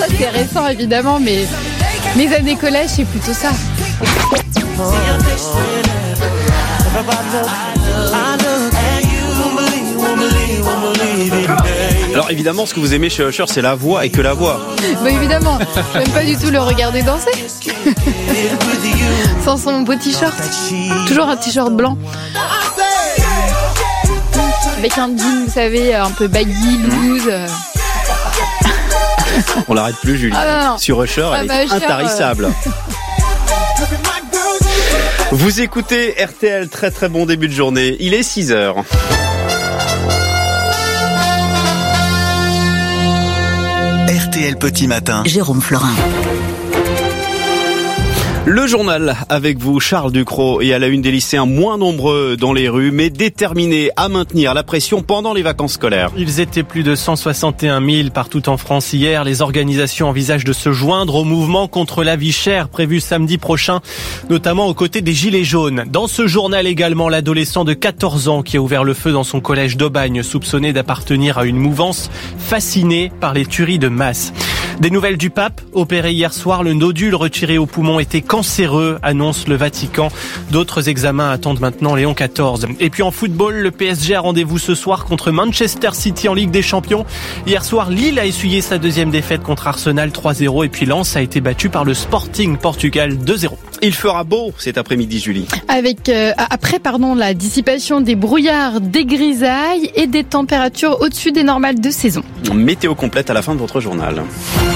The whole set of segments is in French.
ça c'est récent évidemment, mais mes années collège c'est plutôt ça. Alors évidemment, ce que vous aimez chez Usher, c'est la voix et que la voix. Bah évidemment, j'aime pas du tout le regarder danser. Sans son beau t-shirt. Toujours un t-shirt blanc. Avec un jean, vous savez, un peu baggy, loose. On l'arrête plus, Julie. Non. Sur Usher, elle est Usher, intarissable. Vous écoutez RTL, très très bon début de journée. Il est 6h. RTL Petit Matin. Jérôme Florin. Le journal avec vous, Charles Ducrot, et à la une des lycéens moins nombreux dans les rues, mais déterminés à maintenir la pression pendant les vacances scolaires. Ils étaient plus de 161 000 partout en France hier. Les organisations envisagent de se joindre au mouvement contre la vie chère prévu samedi prochain, notamment aux côtés des Gilets jaunes. Dans ce journal également, l'adolescent de 14 ans qui a ouvert le feu dans son collège d'Aubagne, soupçonné d'appartenir à une mouvance fascinée par les tueries de masse. Des nouvelles du pape, opéré hier soir, le nodule retiré au poumon était cancéreux, annonce le Vatican. D'autres examens attendent maintenant Léon XIV. Et puis en football, le PSG a rendez-vous ce soir contre Manchester City en Ligue des Champions. Hier soir, Lille a essuyé sa deuxième défaite contre Arsenal 3-0 et puis Lens a été battu par le Sporting Portugal 2-0. Il fera beau cet après-midi, Julie. Avec après la dissipation des brouillards, des grisailles et des températures au-dessus des normales de saison. Météo complète à la fin de votre journal.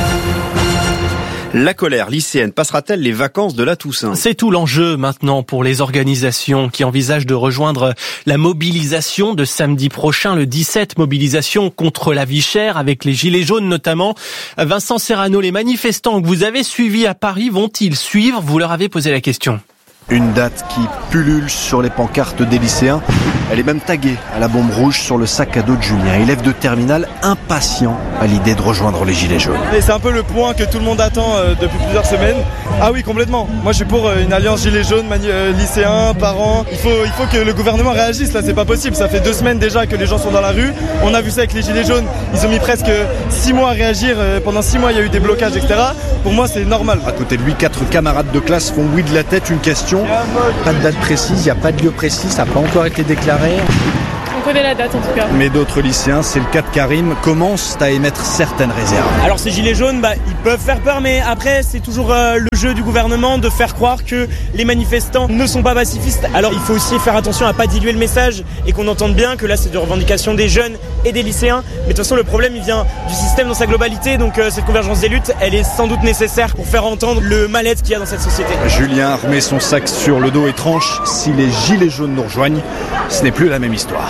La colère lycéenne passera-t-elle les vacances de la Toussaint ? C'est tout l'enjeu maintenant pour les organisations qui envisagent de rejoindre la mobilisation de samedi prochain, le 17, mobilisation contre la vie chère avec les Gilets jaunes notamment. Vincent Serrano, les manifestants que vous avez suivis à Paris vont-ils suivre ? Vous leur avez posé la question. Une date qui pullule sur les pancartes des lycéens. Elle est même taguée à la bombe rouge sur le sac à dos de Julien. Élève de terminale impatient à l'idée de rejoindre les Gilets jaunes. Et c'est un peu le point que tout le monde attend depuis plusieurs semaines. Ah oui, complètement. Moi je suis pour une alliance Gilets jaunes, lycéens, parents. Il faut que le gouvernement réagisse, là c'est pas possible. Ça fait 2 semaines déjà que les gens sont dans la rue. On a vu ça avec les Gilets jaunes. Ils ont mis presque 6 mois à réagir. Pendant 6 mois il y a eu des blocages, etc. Pour moi c'est normal. À côté de lui, 4 camarades de classe font oui de la tête. Une question. Pas de date précise, il n'y a pas de lieu précis, ça n'a pas encore été déclaré. On connaît la date en tout cas. Mais d'autres lycéens, c'est le cas de Karim, commencent à émettre certaines réserves. Alors ces gilets jaunes, ils peuvent faire peur, mais après c'est toujours le jeu du gouvernement de faire croire que les manifestants ne sont pas pacifistes. Alors il faut aussi faire attention à pas diluer le message et qu'on entende bien que là c'est de revendication des jeunes et des lycéens. Mais de toute façon le problème il vient du système dans sa globalité, donc cette convergence des luttes elle est sans doute nécessaire pour faire entendre le mal-être qu'il y a dans cette société. Julien remet son sac sur le dos et tranche, si les gilets jaunes nous rejoignent, ce n'est plus la même histoire.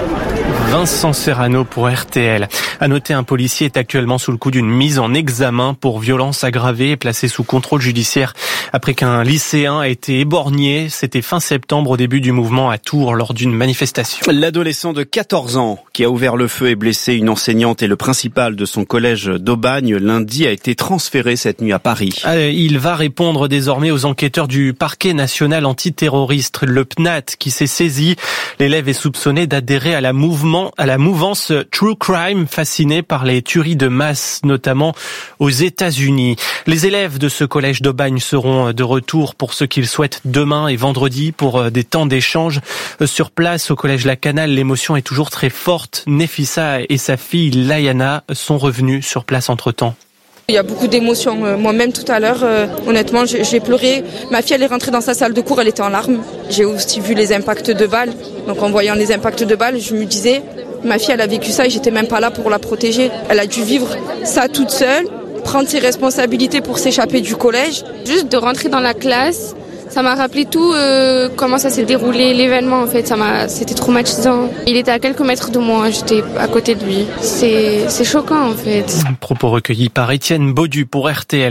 Vincent Serrano pour RTL. À noter, un policier est actuellement sous le coup d'une mise en examen pour violence aggravée et placé sous contrôle judiciaire après qu'un lycéen a été éborgné. C'était fin septembre au début du mouvement à Tours lors d'une manifestation. L'adolescent de 14 ans qui a ouvert le feu et blessé une enseignante et le principal de son collège d'Aubagne lundi a été transféré cette nuit à Paris. Il va répondre désormais aux enquêteurs du parquet national antiterroriste, le PNAT, qui s'est saisi. L'élève est soupçonné d'adhérer à la mouvance True Crime fascinée par les tueries de masse, notamment aux États-Unis. Les élèves de ce collège d'Aubagne seront de retour pour ce qu'ils souhaitent demain et vendredi pour des temps d'échange. Sur place, au collège La Canale, l'émotion est toujours très forte. Nefissa et sa fille Layana sont revenus sur place entre-temps. Il y a beaucoup d'émotions. Moi-même, tout à l'heure, honnêtement, j'ai pleuré. Ma fille, elle est rentrée dans sa salle de cours, elle était en larmes. J'ai aussi vu les impacts de balles. Donc, en voyant les impacts de balles, je me disais, ma fille, elle a vécu ça et j'étais même pas là pour la protéger. Elle a dû vivre ça toute seule, prendre ses responsabilités pour s'échapper du collège. Juste de rentrer dans la classe, ça m'a rappelé tout comment ça s'est déroulé, l'événement en fait, c'était traumatisant. Il était à quelques mètres de moi, j'étais à côté de lui. C'est choquant en fait. Propos recueillis par Étienne Baudu pour RTL.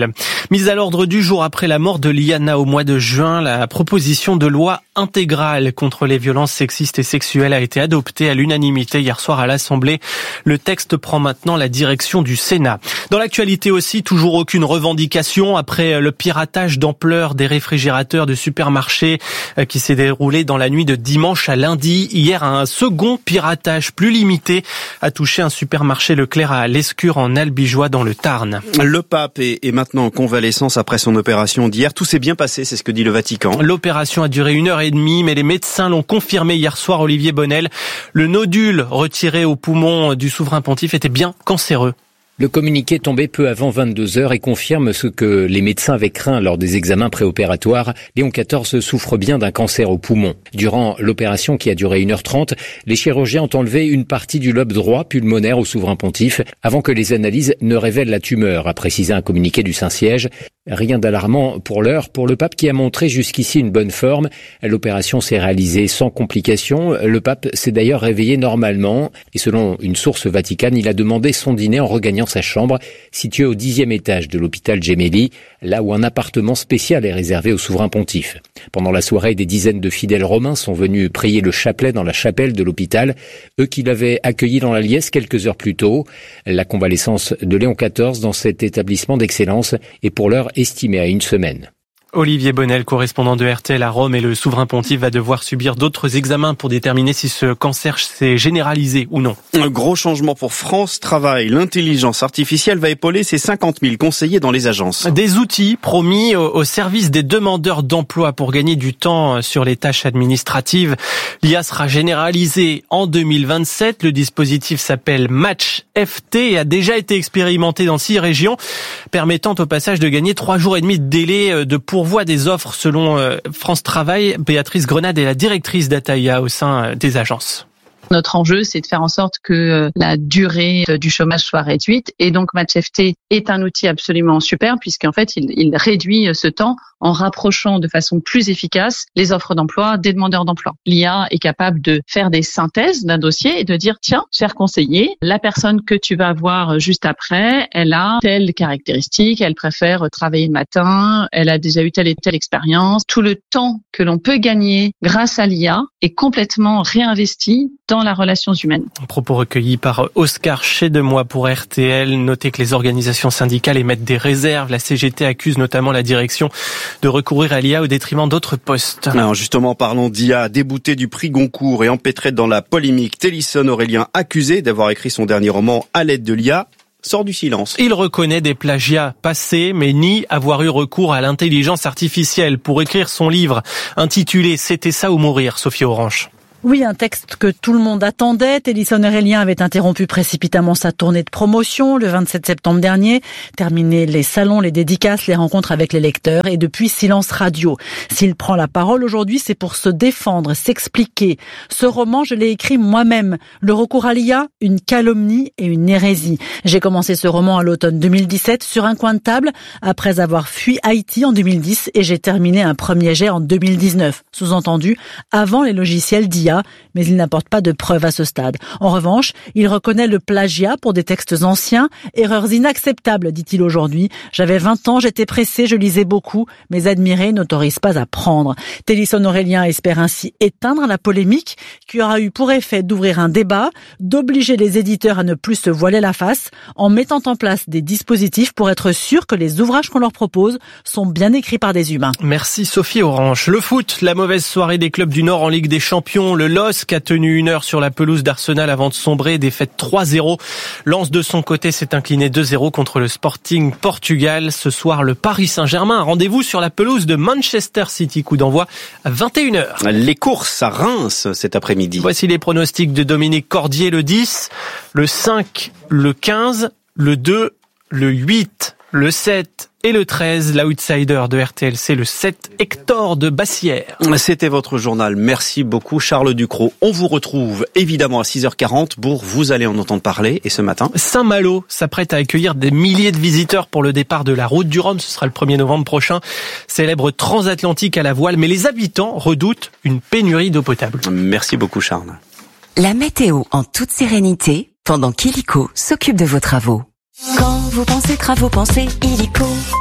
Mise à l'ordre du jour après la mort de Liana au mois de juin, la proposition de loi intégrale contre les violences sexistes et sexuelles a été adoptée à l'unanimité hier soir à l'Assemblée. Le texte prend maintenant la direction du Sénat. Dans l'actualité aussi, toujours aucune revendication après le piratage d'ampleur des réfrigérateurs de supermarchés qui s'est déroulé dans la nuit de dimanche à lundi. Hier, un second piratage plus limité a touché un supermarché Leclerc à Lescure en Albigeois dans le Tarn. Le pape est maintenant en convalescence après son opération d'hier. Tout s'est bien passé, c'est ce que dit le Vatican. L'opération a duré 1h30, mais les médecins l'ont confirmé hier soir, Olivier Bonnel. Le nodule retiré au poumon du souverain pontife était bien cancéreux. Le communiqué est tombé peu avant 22h et confirme ce que les médecins avaient craint lors des examens préopératoires. Léon XIV souffre bien d'un cancer au poumon. Durant l'opération qui a duré 1h30, les chirurgiens ont enlevé une partie du lobe droit pulmonaire au souverain pontife avant que les analyses ne révèlent la tumeur, a précisé un communiqué du Saint-Siège. Rien d'alarmant pour l'heure pour le pape qui a montré jusqu'ici une bonne forme. L'opération s'est réalisée sans complications. Le pape s'est d'ailleurs réveillé normalement et selon une source vaticane, il a demandé son dîner en regagnant sa chambre située au 10e étage de l'hôpital Gemelli, là où un appartement spécial est réservé au souverain pontife. Pendant la soirée, des dizaines de fidèles romains sont venus prier le chapelet dans la chapelle de l'hôpital, eux qui l'avaient accueilli dans la liesse quelques heures plus tôt. La convalescence de Léon XIV dans cet établissement d'excellence est pour l'heure estimée à 1 semaine. Olivier Bonnel, correspondant de RTL à Rome, et le souverain pontife va devoir subir d'autres examens pour déterminer si ce cancer s'est généralisé ou non. Un gros changement pour France Travail. L'intelligence artificielle va épauler ses 50 000 conseillers dans les agences. Des outils promis au service des demandeurs d'emploi pour gagner du temps sur les tâches administratives. L'IA sera généralisée en 2027. Le dispositif s'appelle Match FT et a déjà été expérimenté dans 6 régions, permettant au passage de gagner 3 jours et demi de délai de pourvoi des offres selon France Travail. Béatrice Grenade est la directrice d'Ataïa au sein des agences. Notre enjeu, c'est de faire en sorte que la durée du chômage soit réduite. Et donc, MatchFT est un outil absolument super puisqu'en fait, il réduit ce temps en rapprochant de façon plus efficace les offres d'emploi des demandeurs d'emploi. L'IA est capable de faire des synthèses d'un dossier et de dire, tiens, cher conseiller, la personne que tu vas voir juste après, elle a telle caractéristique, elle préfère travailler le matin, elle a déjà eu telle et telle expérience. Tout le temps que l'on peut gagner grâce à l'IA est complètement réinvesti dans la relation humaine. Propos recueillis par Oscar Chedemois pour RTL. Notez que les organisations syndicales émettent des réserves. La CGT accuse notamment la direction de recourir à l'IA au détriment d'autres postes. Alors justement, parlons d'IA, débouté du prix Goncourt et empêtré dans la polémique. Télisson Aurélien, accusé d'avoir écrit son dernier roman à l'aide de l'IA, sort du silence. Il reconnaît des plagiats passés, mais nie avoir eu recours à l'intelligence artificielle pour écrire son livre intitulé « C'était ça ou mourir », Sophie Orange. Oui, un texte que tout le monde attendait. Télisson Aurélien avait interrompu précipitamment sa tournée de promotion le 27 septembre dernier, terminé les salons, les dédicaces, les rencontres avec les lecteurs et depuis silence radio. S'il prend la parole aujourd'hui, c'est pour se défendre, s'expliquer. Ce roman, je l'ai écrit moi-même. Le recours à l'IA, une calomnie et une hérésie. J'ai commencé ce roman à l'automne 2017 sur un coin de table après avoir fui Haïti en 2010 et j'ai terminé un premier jet en 2019. Sous-entendu, avant les logiciels d'IA. Mais il n'apporte pas de preuves à ce stade. En revanche, il reconnaît le plagiat pour des textes anciens. Erreurs inacceptables, dit-il aujourd'hui. J'avais 20 ans, j'étais pressé, je lisais beaucoup. Mes admirés n'autorisent pas à prendre. Télisson Aurélien espère ainsi éteindre la polémique qui aura eu pour effet d'ouvrir un débat, d'obliger les éditeurs à ne plus se voiler la face en mettant en place des dispositifs pour être sûr que les ouvrages qu'on leur propose sont bien écrits par des humains. Merci Sophie Orange. Le foot, la mauvaise soirée des clubs du Nord en Ligue des Champions. Le LOSC a tenu 1 heure sur la pelouse d'Arsenal avant de sombrer, défaite 3-0. Lens de son côté s'est incliné 2-0 contre le Sporting Portugal. Ce soir, le Paris Saint-Germain. Rendez-vous sur la pelouse de Manchester City. Coup d'envoi à 21h. Les courses à Reims cet après-midi. Voici les pronostics de Dominique Cordier, le 10, le 5, le 15, le 2, le 8, le 7 et le 13, l'outsider de RTL, c'est le 7, Hector de Bassière. C'était votre journal. Merci beaucoup, Charles Ducrot. On vous retrouve évidemment à 6h40. Bourg, vous allez en entendre parler. Et ce matin, Saint-Malo s'apprête à accueillir des milliers de visiteurs pour le départ de la route du Rhum. Ce sera le 1er novembre prochain. Célèbre transatlantique à la voile. Mais les habitants redoutent une pénurie d'eau potable. Merci beaucoup, Charles. La météo en toute sérénité pendant qu'Illico s'occupe de vos travaux. Quand vous pensez travaux, pensez illico.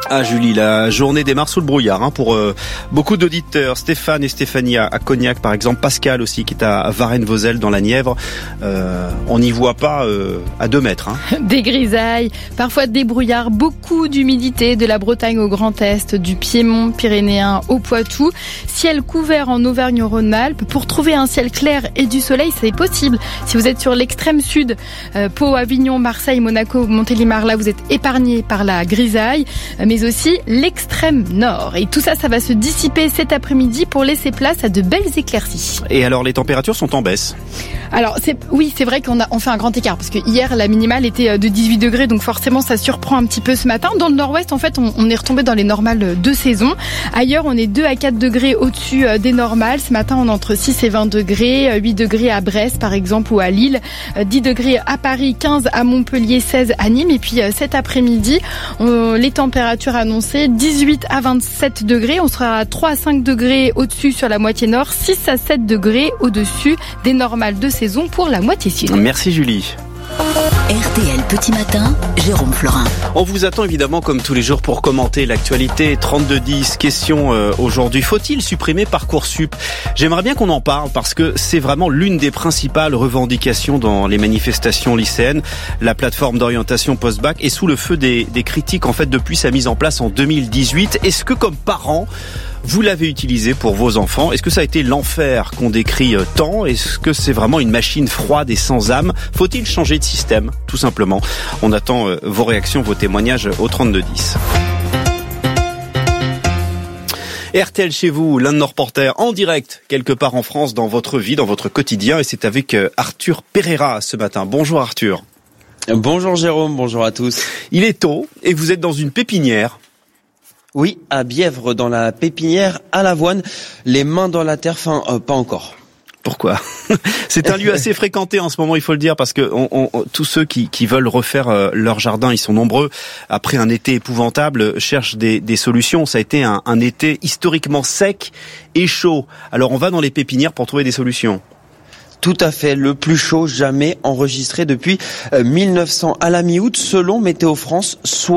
Ah Julie, la journée démarre sous le brouillard pour beaucoup d'auditeurs. Stéphane et Stéphanie à Cognac par exemple, Pascal aussi qui est à Varennes-Vauzelles dans la Nièvre. On n'y voit pas à 2 mètres. Des grisailles, parfois des brouillards, beaucoup d'humidité de la Bretagne au Grand Est, du Piémont pyrénéen au Poitou. Ciel couvert en Auvergne-Rhône-Alpes. Pour trouver un ciel clair et du soleil, c'est possible. Si vous êtes sur l'extrême sud, Pau, Avignon, Marseille, Monaco, Montélimar, là vous êtes épargné par la grisaille. Mais aussi l'extrême nord. Et tout ça, ça va se dissiper cet après-midi pour laisser place à de belles éclaircies. Et alors, les températures sont en baisse? Alors, c'est vrai qu'on fait un grand écart, parce que hier, la minimale était de 18 degrés, donc forcément, ça surprend un petit peu ce matin. Dans le nord-ouest, en fait, on est retombé dans les normales de saison. Ailleurs, on est 2 à 4 degrés au-dessus des normales. Ce matin, on est entre 6 et 20 degrés, 8 degrés à Brest, par exemple, ou à Lille, 10 degrés à Paris, 15 à Montpellier, 16 à Nîmes. Et puis, cet après-midi, les températures annoncées, 18 à 27 degrés. On sera à 3 à 5 degrés au-dessus sur la moitié nord, 6 à 7 degrés au-dessus des normales de saison pour la moitié sud. Merci Julie. RTL Petit Matin, Jérôme Florin. On vous attend évidemment comme tous les jours pour commenter l'actualité. 32-10, question aujourd'hui. Faut-il supprimer Parcoursup? J'aimerais bien qu'on en parle parce que c'est vraiment l'une des principales revendications dans les manifestations lycéennes. La plateforme d'orientation post-bac est sous le feu des critiques en fait depuis sa mise en place en 2018. Est-ce que comme parents, vous l'avez utilisé pour vos enfants? Est-ce que ça a été l'enfer qu'on décrit tant? Est-ce que c'est vraiment une machine froide et sans âme? Faut-il changer de système, tout simplement? On attend vos réactions, vos témoignages au 32-10. RTL chez vous, l'un de nos reporters en direct, quelque part en France, dans votre vie, dans votre quotidien. Et c'est avec Arthur Pereira ce matin. Bonjour Arthur. Bonjour Jérôme, bonjour à tous. Il est tôt et vous êtes dans une pépinière. Oui, à Bièvre, dans la pépinière à l'avoine, les mains dans la terre, pas encore. Pourquoi? C'est un lieu assez fréquenté en ce moment, il faut le dire, parce que tous ceux qui veulent refaire leur jardin, ils sont nombreux. Après un été épouvantable, cherchent des solutions. Ça a été un été historiquement sec et chaud. Alors on va dans les pépinières pour trouver des solutions. Tout à fait, le plus chaud jamais enregistré depuis 1900. À la mi-août, selon Météo France,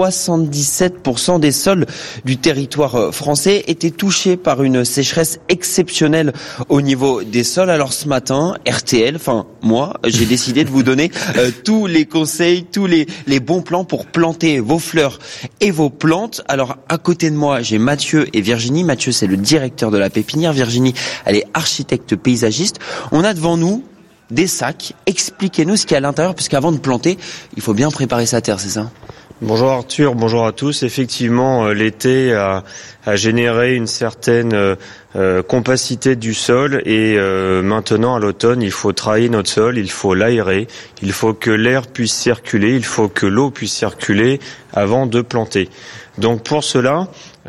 77% des sols du territoire français étaient touchés par une sécheresse exceptionnelle au niveau des sols. Alors ce matin, RTL, moi, j'ai décidé de vous donner tous les conseils, tous les bons plans pour planter vos fleurs et vos plantes. Alors à côté de moi, j'ai Mathieu et Virginie. Mathieu, c'est le directeur de la pépinière. Virginie, elle est architecte paysagiste. On a devant nous des sacs. Expliquez-nous ce qu'il y a à l'intérieur, puisqu'avant de planter, il faut bien préparer sa terre, c'est ça? Bonjour Arthur, bonjour à tous. Effectivement, l'été a généré une certaine compacité du sol et maintenant à l'automne, il faut travailler notre sol, il faut l'aérer, il faut que l'air puisse circuler, il faut que l'eau puisse circuler avant de planter. Donc pour cela,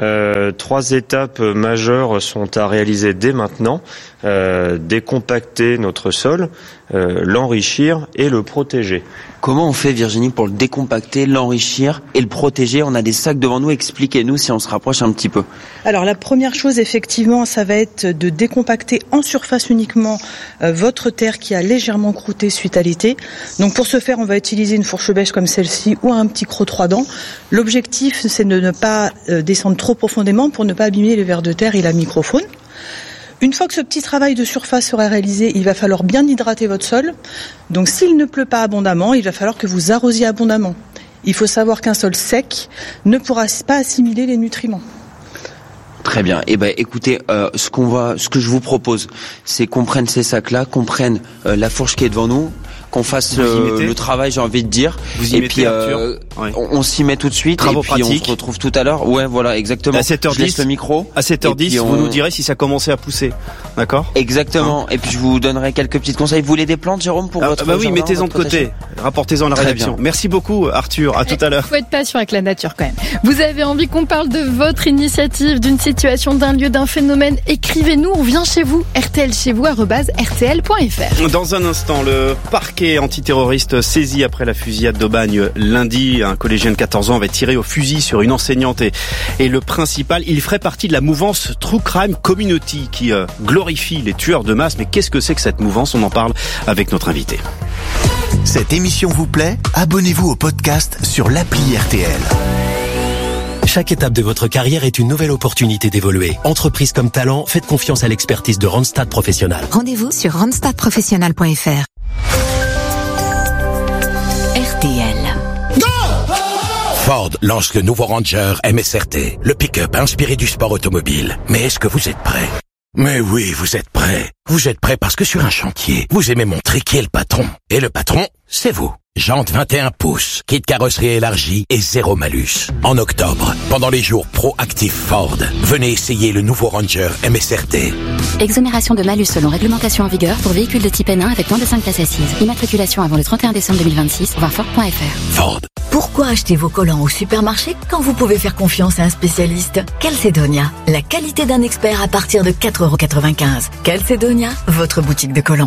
3 étapes majeures sont à réaliser dès maintenant. Décompacter notre sol, l'enrichir et le protéger. Comment on fait, Virginie, pour le décompacter, l'enrichir et le protéger? On a des sacs devant nous, expliquez-nous si on se rapproche un petit peu. Alors la première chose, effectivement, ça va être de décompacter en surface uniquement votre terre qui a légèrement croûté suite à l'été. Donc pour ce faire, on va utiliser une fourche bêche comme celle-ci ou un petit croc 3 dents. L'objectif, c'est de ne pas descendre trop profondément pour ne pas abîmer les vers de terre et la microfaune. Une fois que ce petit travail de surface sera réalisé, il va falloir bien hydrater votre sol. Donc s'il ne pleut pas abondamment, il va falloir que vous arrosiez abondamment. Il faut savoir qu'un sol sec ne pourra pas assimiler les nutriments. Très bien. Écoutez, ce que je vous propose, c'est qu'on prenne ces sacs-là, qu'on prenne la fourche qui est devant nous, qu'on fasse le travail, j'ai envie de dire. Vous y mettez, Arthur. On s'y met tout de suite. Travaux et puis pratiques. On se retrouve tout à l'heure. Ouais, voilà, exactement. À 7h10, je laisse le micro. À 7h10, vous nous direz si ça commençait à pousser. D'accord? Exactement. Et puis je vous donnerai quelques petits conseils. Vous voulez des plantes, Jérôme, pour votre jardin? Oui, mettez-en de côté. Rapportez-en à la rédaction. Merci beaucoup, Arthur. À tout à l'heure. Il faut être patient avec la nature quand même. Vous avez envie qu'on parle de votre initiative, d'une situation, d'un lieu, d'un phénomène? Écrivez-nous, on vient chez vous. rtlchez-vous@rtl.fr. Dans un instant, le parquet antiterroriste saisi après la fusillade d'Aubagne lundi. Un collégien de 14 ans avait tiré au fusil sur une enseignante et le principal. Il ferait partie de la mouvance True Crime Community qui glorifie les tueurs de masse. Mais qu'est-ce que c'est que cette mouvance? On en parle avec notre invité. Cette émission vous plaît? Abonnez-vous au podcast sur l'appli RTL. Chaque étape de votre carrière est une nouvelle opportunité d'évoluer. Entreprise comme talent, faites confiance à l'expertise de Randstad Professionnel. Rendez-vous sur randstadprofessionnel.fr. RTL. Ford lance le nouveau Ranger MSRT, le pick-up inspiré du sport automobile. Mais est-ce que vous êtes prêts ? Mais oui, vous êtes prêts. Vous êtes prêts parce que sur un chantier, vous aimez montrer qui est le patron. Et le patron, c'est vous. Jantes 21 pouces, kit carrosserie élargie et zéro malus. En octobre, pendant les jours Pro-Active Ford, venez essayer le nouveau Ranger MSRT. Exonération de malus selon réglementation en vigueur pour véhicules de type N1 avec moins de 5 places assises. Immatriculation avant le 31 décembre 2026, voir Ford.fr. Ford. Pourquoi acheter vos collants au supermarché quand vous pouvez faire confiance à un spécialiste ? Calcedonia, la qualité d'un expert à partir de 4,95 €. Calcedonia, votre boutique de collants.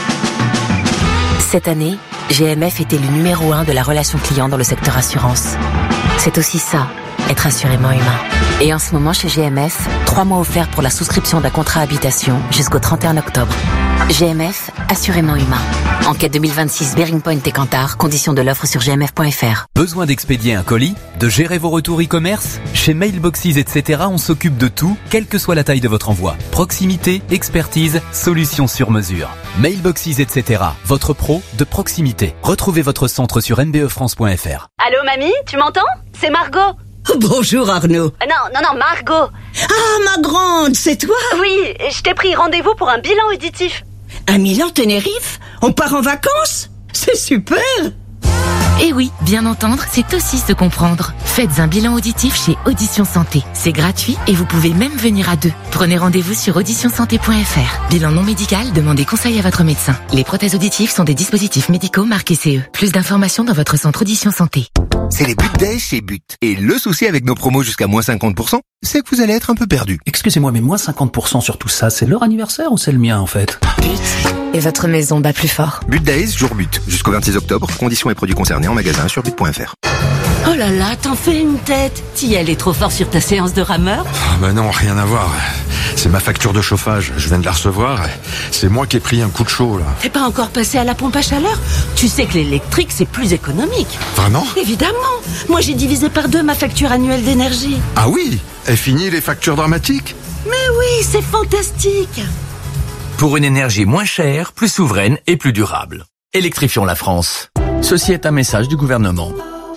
Cette année, GMF était le numéro 1 de la relation client dans le secteur assurance. C'est aussi ça, être assurément humain. Et en ce moment chez GMF, 3 mois offerts pour la souscription d'un contrat habitation jusqu'au 31 octobre. GMF, assurément humain. Enquête 2026 Bearing Point et Kantar, conditions de l'offre sur gmf.fr. Besoin d'expédier un colis, de gérer vos retours e-commerce ? Chez Mailboxes, etc., on s'occupe de tout, quelle que soit la taille de votre envoi. Proximité, expertise, solutions sur mesure. Mailboxes, etc., votre pro de proximité. Retrouvez votre centre sur nbefrance.fr. Allô mamie, tu m'entends ? C'est Margot. Bonjour Arnaud. Non, Margot. Ah, ma grande, c'est toi ? Oui, je t'ai pris rendez-vous pour un bilan auditif. Un Milan Tenerife ? On part en vacances ? C'est super ! Et oui, bien entendre, c'est aussi se comprendre. Faites un bilan auditif chez Audition Santé. C'est gratuit et vous pouvez même venir à deux. Prenez rendez-vous sur auditionsanté.fr. Bilan non médical, demandez conseil à votre médecin. Les prothèses auditives sont des dispositifs médicaux marqués CE. Plus d'informations dans votre centre Audition Santé. C'est les But Days chez But. Et le souci avec nos promos jusqu'à moins 50%, c'est que vous allez être un peu perdu. Excusez-moi, mais moins 50% sur tout ça, c'est leur anniversaire ou c'est le mien en fait ? But. Et votre maison bat plus fort. But Days, jour but. Jusqu'au 26 octobre, conditions et produits concernés en magasin sur but.fr. Oh là là, t'en fais une tête. T'y allais trop fort sur ta séance de rameur ? Bah non, rien à voir. C'est ma facture de chauffage, je viens de la recevoir. C'est moi qui ai pris un coup de chaud là. T'es pas encore passé à la pompe à chaleur ? Tu sais que l'électrique c'est plus économique. Vraiment ? Évidemment. Moi j'ai divisé par 2 ma facture annuelle d'énergie. Ah oui ? Et fini les factures dramatiques ? Mais oui, c'est fantastique. Pour une énergie moins chère, plus souveraine et plus durable. Électrifions la France. Ceci est un message du gouvernement.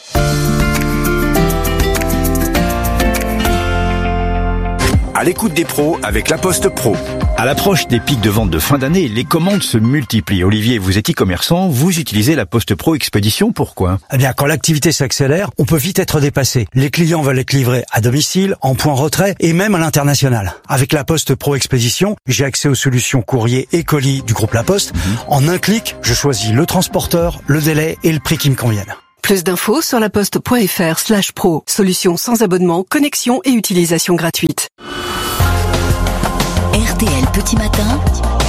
À l'écoute des pros avec La Poste Pro. À l'approche des pics de vente de fin d'année, les commandes se multiplient. Olivier, vous êtes e-commerçant, vous utilisez La Poste Pro Expédition, pourquoi ? Eh bien, quand l'activité s'accélère, on peut vite être dépassé. Les clients veulent être livrés à domicile, en point retrait et même à l'international. Avec La Poste Pro Expédition, j'ai accès aux solutions courrier et colis du groupe La Poste. En un clic, je choisis le transporteur, le délai et le prix qui me conviennent. Plus d'infos sur laposte.fr/pro. Solution sans abonnement, connexion et utilisation gratuite. RTL Petit Matin,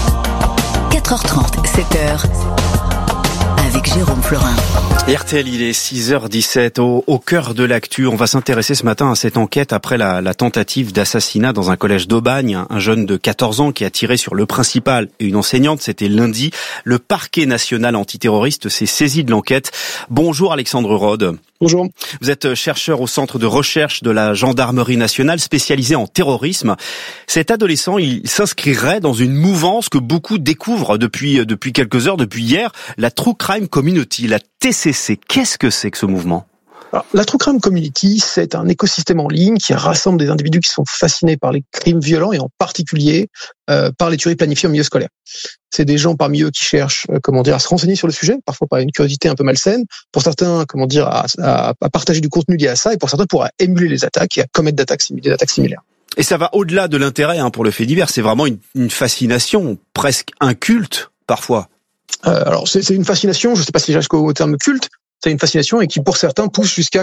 4h30, 7h, avec Jérôme Florin. RTL, il est 6h17 au cœur de l'actu. On va s'intéresser ce matin à cette enquête après la tentative d'assassinat dans un collège d'Aubagne. Un jeune de 14 ans qui a tiré sur le principal et une enseignante, c'était lundi. Le parquet national antiterroriste s'est saisi de l'enquête. Bonjour Alexandre Rode. Bonjour. Vous êtes chercheur au centre de recherche de la gendarmerie nationale spécialisé en terrorisme. Cet adolescent, il s'inscrirait dans une mouvance que beaucoup découvrent depuis quelques heures, depuis hier, la True Crime Community, la TCC. Qu'est-ce que c'est que ce mouvement ? Alors, la True Crime Community, c'est un écosystème en ligne qui rassemble des individus qui sont fascinés par les crimes violents et en particulier par les tueries planifiées en milieu scolaire. C'est des gens parmi eux qui cherchent, à se renseigner sur le sujet, parfois par une curiosité un peu malsaine. Pour certains, à partager du contenu lié à ça, et pour certains, pour émuler les attaques et à commettre des attaques similaires. Et ça va au-delà de l'intérêt pour le fait divers. C'est vraiment une fascination, presque un culte parfois. Alors c'est une fascination. Je ne sais pas si jusqu'au terme culte. C'est une fascination et qui, pour certains, pousse jusqu'à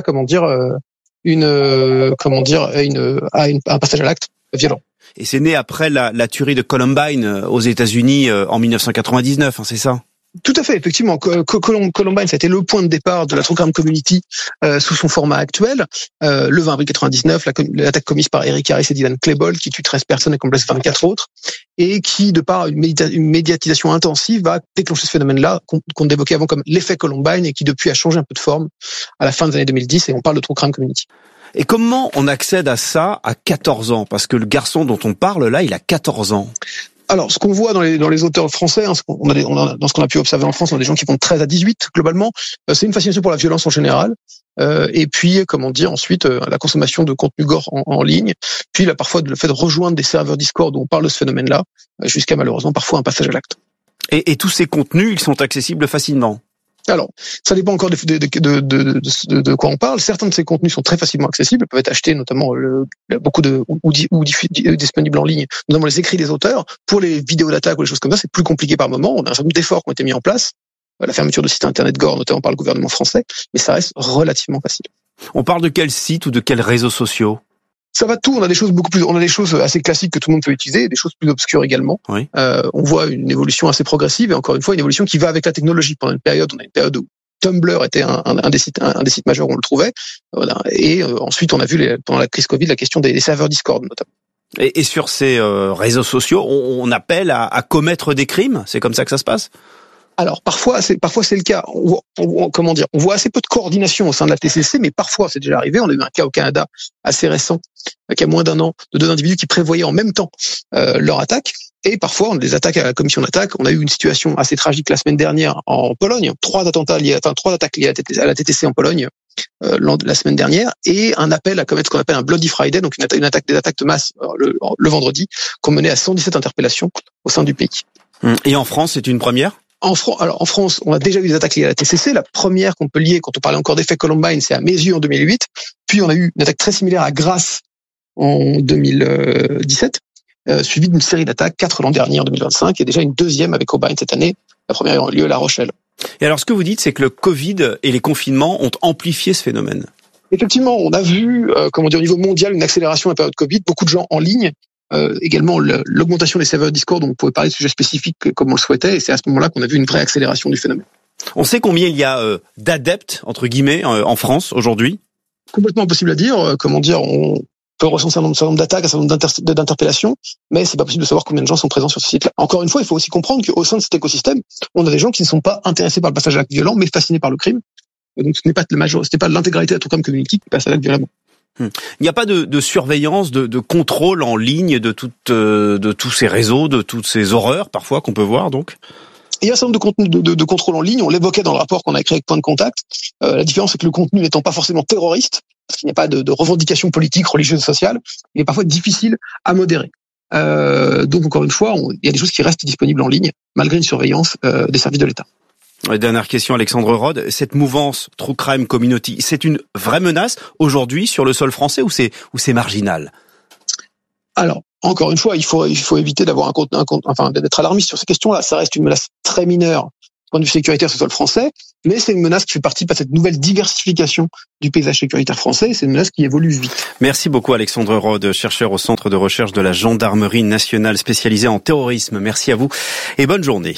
un passage à l'acte violent. Et c'est né après la tuerie de Columbine aux États-Unis en 1999, c'est ça ? Tout à fait, effectivement. Columbine, ça a été le point de départ de la True Crime Community sous son format actuel. Le 20 avril 99, l'attaque commise par Eric Harris et Dylan Klebold, qui tue 13 personnes et blesse 24 autres, et qui, de par une médiatisation intensive, va déclencher ce phénomène-là qu'on évoquait avant comme l'effet Columbine, et qui depuis a changé un peu de forme à la fin des années 2010, et on parle de True Crime Community. Et comment on accède à ça à 14 ans? Parce que le garçon dont on parle là, il a 14 ans. Alors, ce qu'on voit dans les auteurs français, dans ce qu'on a pu observer en France, on a des gens qui vont de 13 à 18, globalement. C'est une fascination pour la violence en général. Et puis, ensuite, la consommation de contenu gore en ligne. Puis, là, parfois, le fait de rejoindre des serveurs Discord où on parle de ce phénomène-là, jusqu'à malheureusement, parfois, un passage à l'acte. Et tous ces contenus, ils sont accessibles facilement? Alors, ça dépend encore de quoi on parle. Certains de ces contenus sont très facilement accessibles, peuvent être achetés, notamment ou disponibles en ligne, notamment les écrits des auteurs. Pour les vidéos d'attaque ou les choses comme ça, c'est plus compliqué par moment. On a un certain nombre d'efforts qui ont été mis en place. La fermeture de sites internet gore, notamment par le gouvernement français, mais ça reste relativement facile. On parle de quels sites ou de quels réseaux sociaux? Ça va de tout. On a des choses assez classiques que tout le monde peut utiliser, des choses plus obscures également. Oui. On voit une évolution assez progressive et encore une fois une évolution qui va avec la technologie. On a une période où Tumblr était un des sites majeurs où on le trouvait. Voilà. Et ensuite on a vu pendant la crise Covid la question des serveurs Discord notamment. Et sur ces réseaux sociaux, on appelle à commettre des crimes. C'est comme ça que ça se passe? Alors parfois c'est le cas. On voit assez peu de coordination au sein de la TCC, mais parfois c'est déjà arrivé. On a eu un cas au Canada assez récent, qui a moins d'un an, de 2 individus qui prévoyaient en même temps leur attaque. Et parfois on a des attaques à la commission d'attaque. On a eu une situation assez tragique la semaine dernière en Pologne, 3 attaques liées à la TTC en Pologne la semaine dernière, et un appel à commettre ce qu'on appelle un Bloody Friday, donc des attaques de masse le vendredi, qu'on menait à 117 interpellations au sein du pays. Et en France, c'est une première? En France, on a déjà eu des attaques liées à la TCC. La première qu'on peut lier, quand on parlait encore d'effet Columbine, c'est à mes yeux en 2008. Puis on a eu une attaque très similaire à Grasse en 2017, suivie d'une série d'attaques, 4 l'an dernier en 2025, et déjà une deuxième avec Columbine cette année. La première ayant lieu à La Rochelle. Et alors, ce que vous dites, c'est que le Covid et les confinements ont amplifié ce phénomène. Effectivement, on a vu, au niveau mondial, une accélération à la période Covid, beaucoup de gens en ligne. Également l'augmentation des serveurs Discord, donc on pouvait parler de sujets spécifiques comme on le souhaitait, et c'est à ce moment-là qu'on a vu une vraie accélération du phénomène. On sait combien il y a d'adeptes, entre guillemets, en France aujourd'hui? Complètement impossible à dire. On peut recenser un certain nombre d'attaques, un certain nombre d'interpellations, mais c'est pas possible de savoir combien de gens sont présents sur ce site-là. Encore une fois, il faut aussi comprendre qu'au sein de cet écosystème, on a des gens qui ne sont pas intéressés par le passage à l'acte violent, mais fascinés par le crime. Et donc ce n'est pas l'intégralité de la True Crime Community qui passe à l'acte violemment. Il n'y a pas de surveillance, de contrôle en ligne de tous ces réseaux, de toutes ces horreurs parfois qu'on peut voir donc? Il y a un certain nombre de contrôles en ligne, on l'évoquait dans le rapport qu'on a écrit avec Point de Contact. La différence c'est que le contenu n'étant pas forcément terroriste, parce qu'il n'y a pas de revendications politiques, religieuses, sociales, il est parfois difficile à modérer. Donc encore une fois, il y a des choses qui restent disponibles en ligne, malgré une surveillance des services de l'État. Dernière question, Alexandre Rode. Cette mouvance True Crime Community, c'est une vraie menace aujourd'hui sur le sol français ou c'est marginal? Alors, encore une fois, il faut éviter d'avoir d'être alarmiste sur ces questions-là. Ça reste une menace très mineure du point de vue sécuritaire sur le sol français, mais c'est une menace qui fait partie de cette nouvelle diversification du paysage sécuritaire français, et c'est une menace qui évolue vite. Merci beaucoup Alexandre Rode, chercheur au Centre de recherche de la Gendarmerie nationale spécialisée en terrorisme. Merci à vous et bonne journée.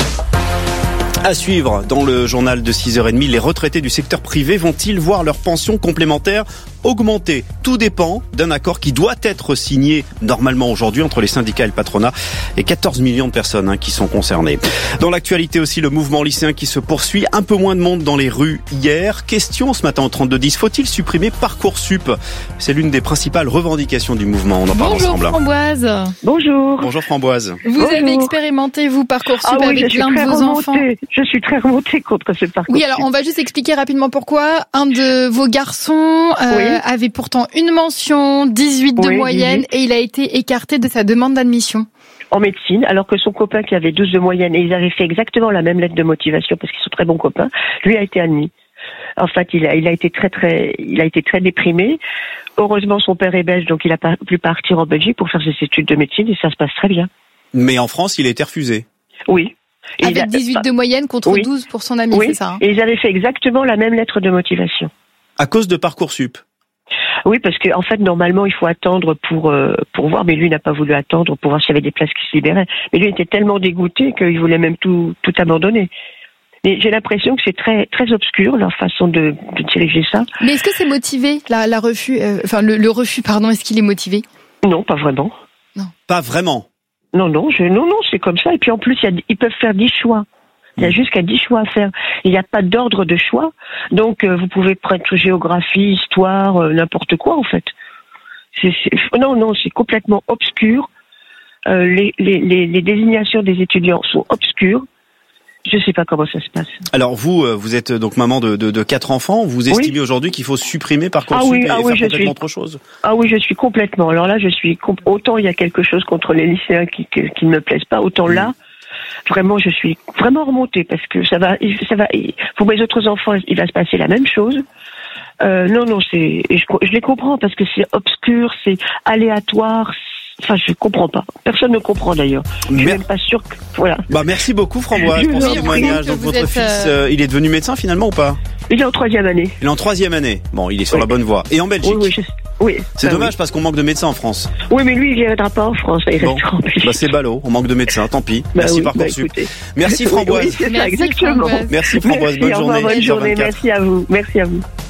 À suivre dans le journal de 6h30, les retraités du secteur privé vont-ils voir leur pension complémentaire augmenter? Tout dépend d'un accord qui doit être signé normalement aujourd'hui entre les syndicats et le patronat et 14 millions de personnes qui sont concernées. Dans l'actualité aussi, le mouvement lycéen qui se poursuit, un peu moins de monde dans les rues hier. Question ce matin au 3210, faut-il supprimer Parcoursup? C'est l'une des principales revendications du mouvement, on en parle ensemble. Bonjour Framboise. Bonjour. Bonjour Framboise. Vous avez expérimenté vous Parcoursup avec l'un de vos enfants? Je suis très remontée contre ce Parcoursup. Oui, alors on va juste expliquer rapidement pourquoi. Un de vos garçons avait pourtant une mention, 18 de moyenne, et il a été écarté de sa demande d'admission. En médecine, alors que son copain qui avait 12 de moyenne, et ils avaient fait exactement la même lettre de motivation parce qu'ils sont très bons copains, lui a été admis. En fait, il a été très déprimé. Heureusement, son père est belge, donc il a pu partir en Belgique pour faire ses études de médecine, et ça se passe très bien. Mais en France, il a été refusé. Oui. Avec 18 de moyenne contre 12 pour son ami, c'est ça? Et ils avaient fait exactement la même lettre de motivation. À cause de Parcoursup? Oui, parce que en fait, normalement, il faut attendre pour voir, mais lui n'a pas voulu attendre pour voir s'il y avait des places qui se libéraient. Mais lui était tellement dégoûté qu'il voulait même tout abandonner. Mais j'ai l'impression que c'est très très obscur leur façon de diriger ça. Mais est-ce que c'est motivé le refus, est-ce qu'il est motivé? Non, pas vraiment. Non. Pas vraiment. Non, c'est comme ça. Et puis en plus, ils peuvent faire 10 choix. Il y a jusqu'à 10 choix à faire. Il n'y a pas d'ordre de choix. Donc, vous pouvez prendre géographie, histoire, n'importe quoi, en fait. Non, c'est complètement obscur. Les désignations des étudiants sont obscures. Je sais pas comment ça se passe. Alors vous êtes donc maman de 4 enfants. Vous estimez aujourd'hui qu'il faut supprimer Parcoursup et faire complètement autre chose? Ah oui, je suis complètement. Alors là, autant il y a quelque chose contre les lycéens qui ne me plaisent pas, autant là, vraiment, je suis vraiment remontée parce que ça va. Pour mes autres enfants, il va se passer la même chose. Non, je les comprends parce que c'est obscur, c'est aléatoire. Enfin, je comprends pas. Personne ne comprend d'ailleurs. Je suis même pas sûr que... Voilà. Merci beaucoup Framboise pour ce témoignage. Donc votre fils, il est devenu médecin finalement ou pas? Il est en 3e année. Il est en 3e année. Bon, il est sur la bonne voie. Et en Belgique? Oui. C'est dommage parce qu'on manque de médecins en France. Oui, mais lui, il viendra pas en France. Il restera en Belgique. C'est ballot. On manque de médecins. Tant pis. Merci Parcoursup. Écoutez. Merci Framboise. Oui, c'est ça, exactement. Merci Framboise. Bonne journée. Bonne journée. Merci à vous.